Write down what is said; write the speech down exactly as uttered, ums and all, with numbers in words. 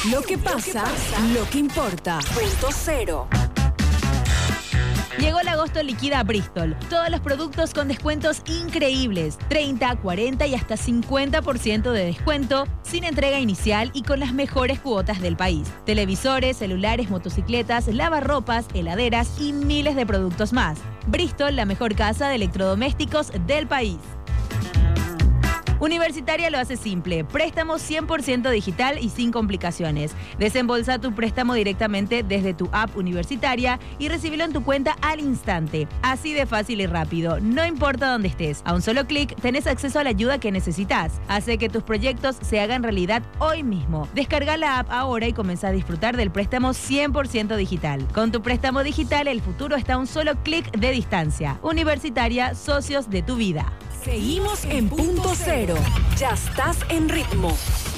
Lo que pasa, lo que importa. Punto cero. Llegó el agosto liquida a Bristol. Todos los productos con descuentos increíbles. treinta, cuarenta y hasta cincuenta por ciento de descuento, sin entrega inicial y con las mejores cuotas del país. Televisores, celulares, motocicletas, lavarropas, heladeras y miles de productos más. Bristol, la mejor casa de electrodomésticos del país. Universitaria lo hace simple. Préstamo cien por ciento digital y sin complicaciones. Desembolsa tu préstamo directamente desde tu app universitaria y recíbelo en tu cuenta al instante. Así de fácil y rápido. No importa dónde estés. A un solo clic tenés acceso a la ayuda que necesitas. Hace que tus proyectos se hagan realidad hoy mismo. Descarga la app ahora y comenzá a disfrutar del préstamo cien por ciento digital. Con tu préstamo digital, el futuro está a un solo clic de distancia. Universitaria, socios de tu vida. Seguimos en punto cero. Ya estás en ritmo.